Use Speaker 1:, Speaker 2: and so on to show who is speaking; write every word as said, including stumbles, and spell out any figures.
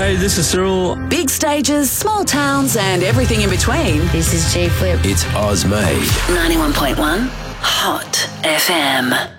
Speaker 1: Hey, this is Cyril.
Speaker 2: Big stages, small towns, and everything in between.
Speaker 3: This is G Flip.
Speaker 4: It's Oz Made.
Speaker 2: ninety-one point one Hot F M.